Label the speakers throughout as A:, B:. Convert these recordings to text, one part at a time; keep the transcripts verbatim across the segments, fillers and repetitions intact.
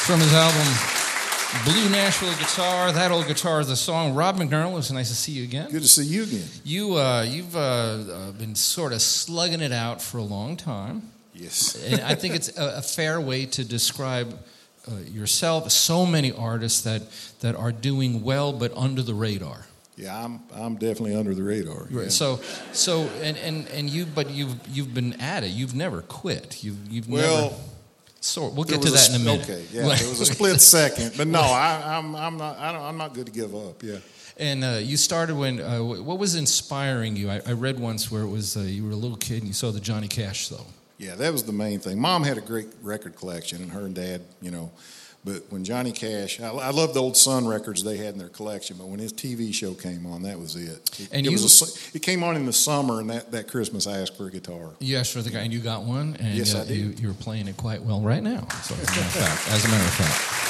A: From his album Blue Nashville Guitar, That Old Guitar is the song. Rob McNernal, it's nice to see you again.
B: Good to see you again.
A: You, uh, you've uh, uh, been sort of slugging it out for a long time.
B: Yes.
A: And I think it's a, a fair way to describe uh, yourself. So many artists that, that are doing well but under the radar.
B: Yeah, I'm I'm definitely under the radar.
A: Right.
B: Yeah.
A: So so and, and, and you but you've you've been at it. You've never quit. You've you've
B: well,
A: never. So we'll
B: there
A: get to
B: was
A: that
B: a,
A: in a minute.
B: Okay, yeah, there was a split second, but no, I, I'm I'm not I don't, I'm not good to give up. Yeah.
A: And uh, you started when uh, what was inspiring you? I, I read once where it was uh, you were a little kid and you saw the Johnny Cash though.
B: Yeah, that was the main thing. Mom had a great record collection, and her and Dad, you know. But when Johnny Cash, I, I love the old Sun records they had in their collection. But when his T V show came on, that was it. It,
A: and
B: it
A: you,
B: was a, it came on in the summer, and that, that Christmas I asked for a guitar.
A: You asked for the guy, and you got one. And
B: yes,
A: uh,
B: I did.
A: You, you're playing it quite well right now. So, as a matter of fact, as a matter of fact.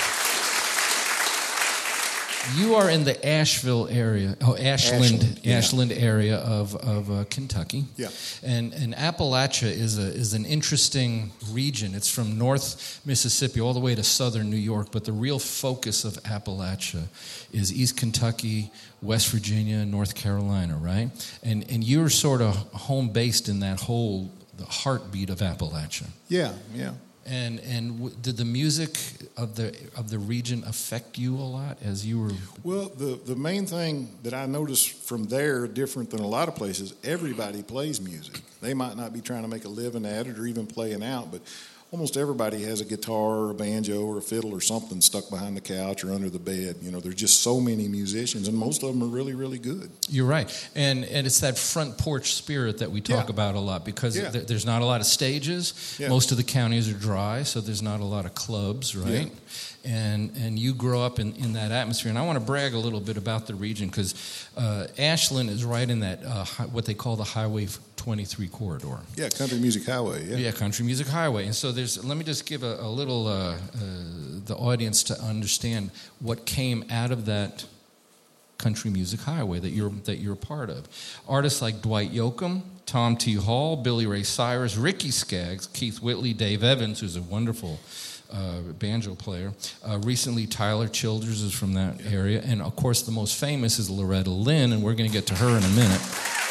A: You are in the Asheville area, oh Ashland,
B: Ashland, yeah.
A: Ashland area of of uh, Kentucky.
B: Yeah.
A: And and Appalachia is a is an interesting region. It's from North Mississippi all the way to southern New York, but the real focus of Appalachia is East Kentucky, West Virginia, North Carolina, right? And and you're sort of home based in that whole the heartbeat of Appalachia.
B: Yeah, yeah.
A: And and w- did the music of the of the region affect you a lot as you were?
B: Well, the, the main thing that I noticed from there, different than a lot of places, everybody plays music. They might not be trying to make a living at it or even playing out, but almost everybody has a guitar or a banjo or a fiddle or something stuck behind the couch or under the bed. You know, there's just so many musicians, and most of them are really, really good.
A: You're right. And and it's that front porch spirit that we talk
B: Yeah.
A: about a lot because
B: Yeah.
A: th- there's not a lot of stages.
B: Yeah.
A: Most of the counties are dry, so there's not a lot of clubs, right?
B: Yeah.
A: And and you grow up in, in that atmosphere. And I want to brag a little bit about the region because uh, Ashland is right in that, uh, hi- what they call the Highway twenty-three corridor.
B: Yeah, Country Music Highway, yeah.
A: Yeah, Country Music Highway. And so there's, let me just give a, a little, uh, uh, the audience to understand what came out of that Country Music Highway that you're that you're a part of. Artists like Dwight Yoakam, Tom T. Hall, Billy Ray Cyrus, Ricky Skaggs, Keith Whitley, Dave Evans, who's a wonderful uh, banjo player. Uh, recently, Tyler Childers is from that area. And, of course, the most famous is Loretta Lynn, and we're going to get to her in a minute.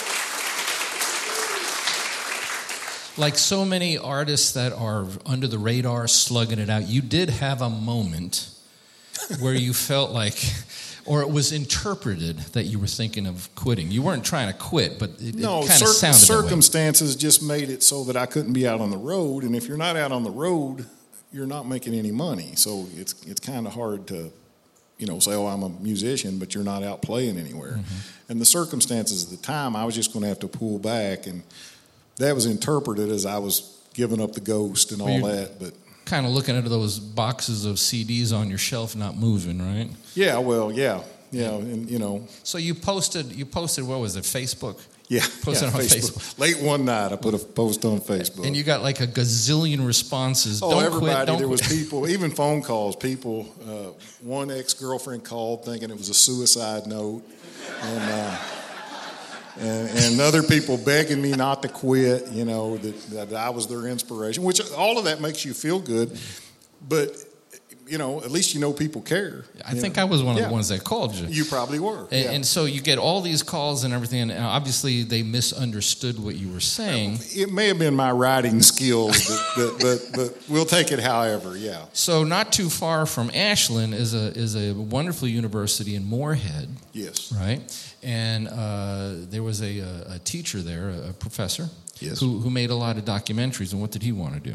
A: Like so many artists that are under the radar, slugging it out, you did have a moment where you felt like, or it was interpreted that you were thinking of quitting. You weren't trying to quit, but it,
B: No,
A: it kind of
B: cir-
A: sounded
B: circumstances just made it so that I couldn't be out on the road, and if you're not out on the road, you're not making any money. So it's it's kind of hard to, you know, say, oh, I'm a musician, but you're not out playing anywhere. Mm-hmm. And the circumstances at the time, I was just going to have to pull back, and that was interpreted as I was giving up the ghost and all
A: Well,
B: that. But
A: kind of looking at those boxes of C Ds on your shelf not moving, right?
B: yeah, well, yeah, yeah, and you know.
A: So you posted, you posted, what was it, Facebook?
B: Yeah,
A: Posted
B: yeah,
A: on
B: Facebook.
A: Facebook.
B: Late one night, I put a post on Facebook.
A: And you got like a gazillion responses.
B: Oh,
A: don't
B: everybody.
A: quit, don't
B: there
A: quit.
B: was people, even phone calls. People, uh, one ex-girlfriend called thinking it was a suicide note. And, uh, and, and other people begging me not to quit, you know, that, that I was their inspiration, which all of that makes you feel good. But, you know, at least you know people care.
A: I think know? I was one of
B: yeah.
A: the ones that called you.
B: You probably were.
A: And,
B: yeah.
A: and so you get all these calls and everything, and obviously they misunderstood what you were saying.
B: It may have been my writing skills, but, but, but, but we'll take it however, yeah.
A: So not too far from Ashland is a is a wonderful university in Moorhead.
B: Yes.
A: Right? And uh, there was a, a teacher there, a professor,
B: yes.
A: who, who made a lot of documentaries. And what did he want to do?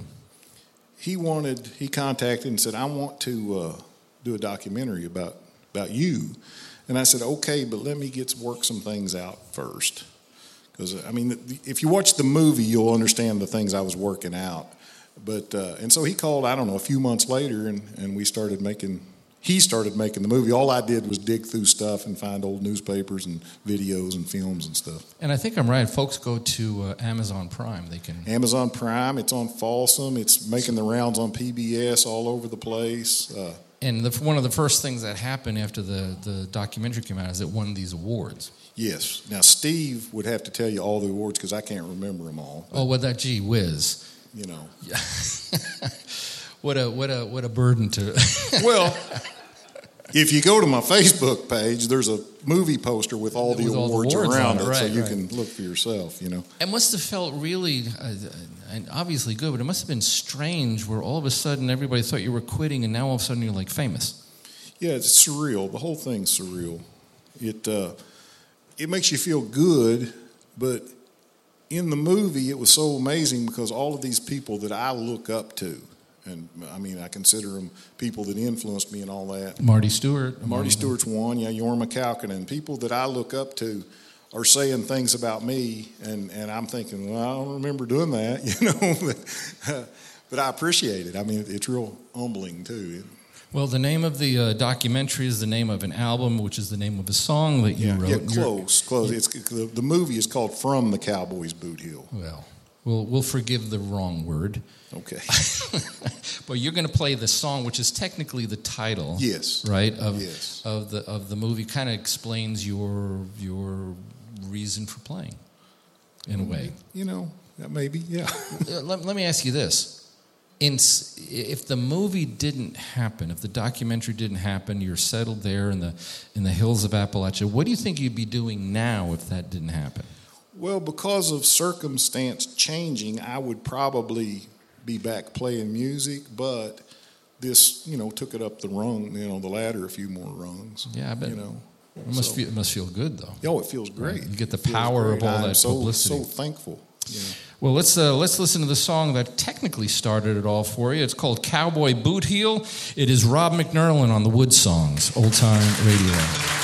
B: He wanted, he contacted and said, I want to uh, do a documentary about, about you. And I said, okay, but let me get to work some things out first. Because, I mean, if you watch the movie, you'll understand the things I was working out. But, uh, and so he called, I don't know, a few months later, and, and we started making, he started making the movie. All I did was dig through stuff and find old newspapers and videos and films and stuff.
A: And I think I'm right. Folks go to uh, Amazon Prime. They can
B: Amazon Prime. It's on Folsom. It's making the rounds on P B S all over the place. Uh,
A: and the, one of the first things that happened after the, the documentary came out is it won these awards.
B: Yes. Now, Steve would have to tell you all the awards because I can't remember them all.
A: But, oh, well, that gee whiz.
B: You know.
A: Yeah. what a what a what a burden to.
B: Well, if you go to my Facebook page, there's a movie poster with all the
A: With all the
B: awards
A: awards
B: around
A: on it,
B: it, so
A: right,
B: you
A: right.
B: can look for yourself. You know.
A: It must have felt really, uh, and obviously good, but it must have been strange where all of a sudden everybody thought you were quitting, and now all of a sudden you're like famous.
B: Yeah, it's surreal. The whole thing's surreal. It uh, it makes you feel good, but in the movie, it was so amazing because all of these people that I look up to, and I mean, I consider them people that influenced me and all that.
A: Marty Stewart.
B: Marty Stewart's one, yeah, Jorma Kaukonen. People that I look up to are saying things about me, and, and I'm thinking, well, I don't remember doing that, you know. but, uh, but I appreciate it. I mean, it's real humbling, too.
A: Well, the name of the uh, documentary is the name of an album, which is the name of a song that you
B: Yeah,
A: wrote.
B: yeah,
A: And you're-
B: close, close. It's, the, the movie is called From the Cowboys Boot Hill.
A: Well, we'll we'll forgive the wrong word.
B: Okay.
A: But you're going to play the song, which is technically the title.
B: Yes.
A: Right. Of
B: Yes.
A: of the of the movie, kind of explains your your reason for playing, in a way.
B: You know, that maybe, yeah.
A: Uh, let, let me ask you this. In, if the movie didn't happen, if the documentary didn't happen, you're settled there in the in the hills of Appalachia, what do you think you'd be doing now if that didn't happen?
B: Well, because of circumstance changing, I would probably be back playing music, but this, you know, took it up the rung, you know, the ladder a few more rungs.
A: Yeah, I bet.
B: You know.
A: It must
B: So-
A: feel, it must feel good, though.
B: Oh, it feels great.
A: You get the
B: It feels
A: power of
B: great.
A: all
B: I'm
A: that
B: so,
A: publicity.
B: so thankful. You know.
A: Well, let's uh, let's listen to the song that technically started it all for you. It's called Cowboy Boot Heel. It is Rob McNerlin on the Wood Songs, Old Time Radio.